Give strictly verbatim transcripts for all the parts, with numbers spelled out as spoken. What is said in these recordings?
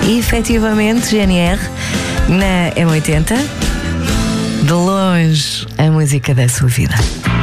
E efetivamente, G N R, na M oitenta, de longe, a música da sua vida.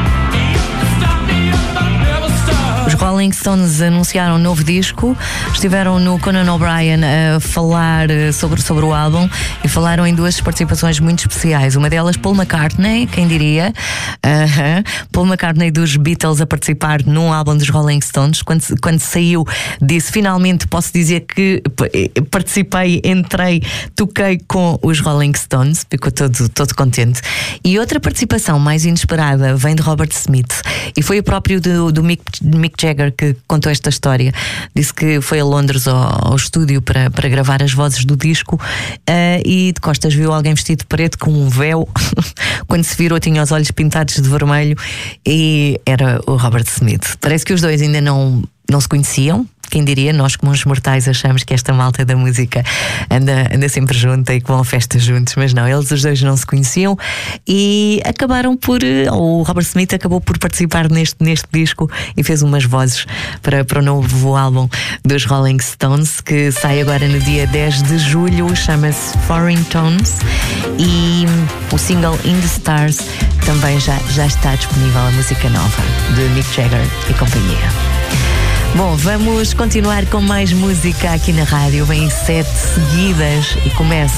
Os Rolling Stones anunciaram um novo disco, estiveram no Conan O'Brien a falar sobre, sobre o álbum e falaram em duas participações muito especiais. Uma delas, Paul McCartney, quem diria? Uh-huh. Paul McCartney dos Beatles a participar num álbum dos Rolling Stones. Quando, quando saiu, disse: finalmente posso dizer que participei, entrei, toquei com os Rolling Stones. Ficou todo, todo contente. E outra participação mais inesperada vem de Robert Smith e foi o próprio do, do Mick, Mick Jagger que contou esta história. Disse que foi a Londres ao, ao estúdio para, para gravar as vozes do disco uh, e de costas viu alguém vestido de preto com um véu. Quando se virou tinha os olhos pintados de vermelho e era o Robert Smith. Parece que os dois ainda não, não se conheciam. Quem diria, nós comuns mortais achamos que esta malta da música anda, anda sempre junta e que vão a festas juntos, mas não, eles os dois não se conheciam e acabaram por, ou o Robert Smith acabou por participar neste, neste disco e fez umas vozes para, para o novo álbum dos Rolling Stones, que sai agora no dia dez de julho, chama-se Foreign Tones, e o single In The Stars também já, já está disponível, a música nova de Mick Jagger e companhia. Bom, vamos continuar com mais música aqui na rádio. Vem sete seguidas e começa